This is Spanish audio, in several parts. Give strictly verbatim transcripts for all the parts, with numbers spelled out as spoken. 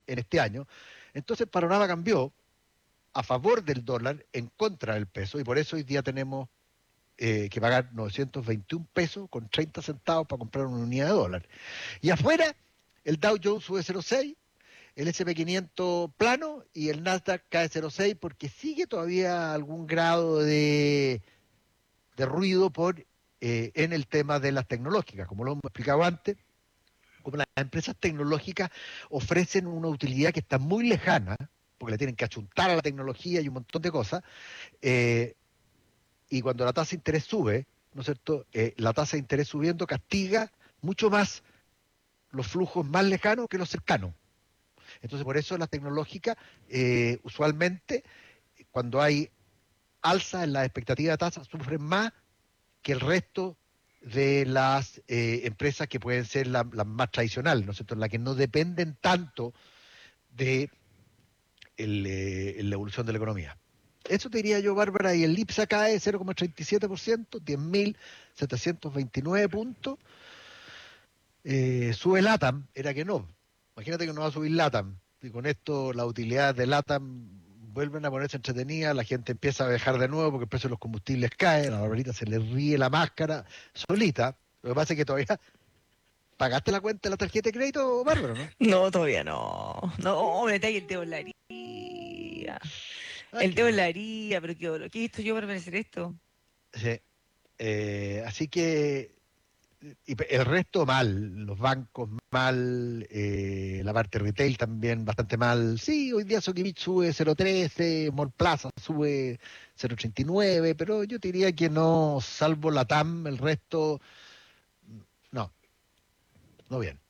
en este año. Entonces el panorama cambió a favor del dólar, en contra del peso, y por eso hoy día tenemos eh, que pagar novecientos veintiún pesos con treinta centavos para comprar una unidad de dólar. Y afuera, el Dow Jones sube cero coma seis, el ese and pe quinientos plano y el Nasdaq cae cero coma seis porque sigue todavía algún grado de, de ruido por eh, en el tema de las tecnológicas. Como lo hemos explicado antes, como las empresas tecnológicas ofrecen una utilidad que está muy lejana, porque le tienen que achuntar a la tecnología y un montón de cosas, eh, y cuando la tasa de interés sube, ¿no es cierto?, eh, la tasa de interés subiendo castiga mucho más los flujos más lejanos que los cercanos. Entonces, por eso las tecnológicas, eh, usualmente, cuando hay alza en la expectativa de tasa, sufren más que el resto de las eh, empresas que pueden ser la, las más tradicionales, ¿no es cierto?, las que no dependen tanto de el, eh, la evolución de la economía. Eso te diría yo, Bárbara, y el IPSA cae cero coma treinta y siete por ciento, diez mil setecientos veintinueve puntos. Eh, sube LATAM, era que no. Imagínate que no va a subir LATAM. Y con esto las utilidades de LATAM vuelven a ponerse entretenidas, la gente empieza a dejar de nuevo porque el precio de los combustibles cae, a la Barbarita se le ríe la máscara solita. Lo que pasa es que todavía pagaste la cuenta de la tarjeta de crédito, Bárbara, ¿no? No, todavía no. No, me está ahí el Teo en la haría. Ay, El qué Teo en la bueno. haría, pero ¿qué, qué he visto yo para merecer esto? Sí. Eh, así que y el resto mal, los bancos mal, eh, la parte retail también bastante mal. Sí, hoy día Sokimich sube cero coma trece, Mall Plaza sube cero coma ochenta y nueve, pero yo diría que no, salvo la T A M, el resto, no, no bien.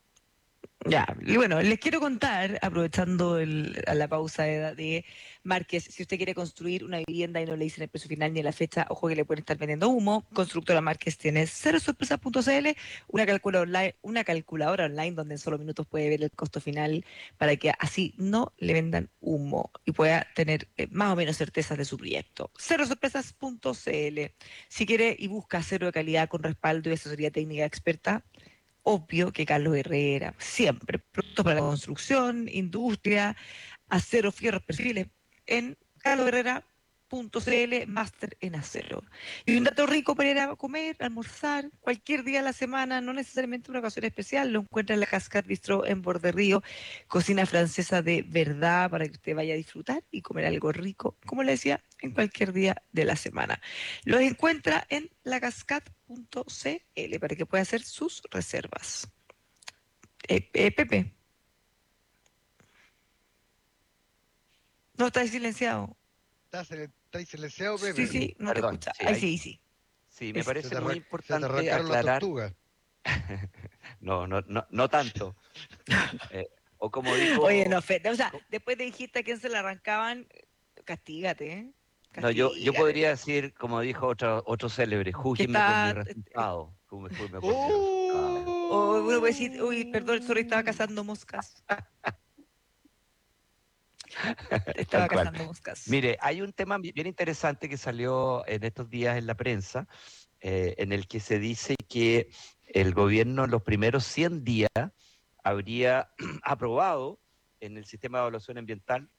Ya, y bueno, les quiero contar, aprovechando el- a la pausa de, de Márquez, si usted quiere construir una vivienda y no le dicen el precio final ni la fecha, ojo que le pueden estar vendiendo humo. Constructora Márquez tiene cero sorpresas punto c l, una calculadora online, una calculadora online donde en solo minutos puede ver el costo final para que así no le vendan humo y pueda tener eh, más o menos certezas de su proyecto. cero sorpresas punto c l. Si quiere y busca acero de calidad con respaldo y asesoría técnica experta, obvio que Carlos Herrera, siempre, productos para la construcción, industria, acero, fierros, perfiles, en carlos herrera punto c l, máster en acero. Y un dato rico para ir a comer, almorzar, cualquier día de la semana, no necesariamente una ocasión especial, lo encuentra en la Cascade Bistro en Borde Río, cocina francesa de verdad para que usted vaya a disfrutar y comer algo rico, como le decía, en cualquier día de la semana. Los encuentra en lacascade punto c l para que pueda hacer sus reservas. Eh, eh, Pepe, no está silenciado. ¿Estás, estás silenciado, Sí, Pepe? sí, no te Perdón, escucha. sí, Ahí ahí. sí, sí. Sí, me Eso. Se parece te, muy arran- se te importante arrancaron las aclarar. tortugas. No, no, no, no tanto. Eh, o como Oye, no, dijo, Fede, o sea, co- después de dijiste a quién se la arrancaban, castígate, ¿eh? no, yo, yo Castígate. podría decir, como dijo otro, otro célebre, Que júzguenme por mi está. resultado. Júzguenme júzguenme por mi resultado. O uno puede decir, uy, perdón, sorry, estaba ¡Oh! cazando moscas. Estaba Tal cual. cazando moscas. Mire, hay un tema bi- bien interesante que salió en estos días en la prensa, eh, en el que se dice que el gobierno en los primeros cien días habría aprobado en el sistema de evaluación ambiental